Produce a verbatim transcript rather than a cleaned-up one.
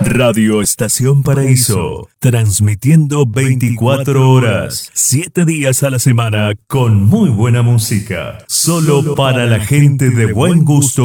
Radio Estación Paraíso, transmitiendo veinticuatro horas, siete días a la semana con muy buena música, solo para la gente de buen gusto.